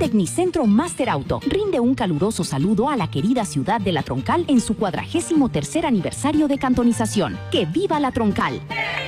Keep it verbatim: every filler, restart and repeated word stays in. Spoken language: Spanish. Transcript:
Tecnicentro Master Auto rinde un caluroso saludo a la querida ciudad de La Troncal en su cuadragésimo tercer aniversario de cantonización. ¡Que viva La Troncal!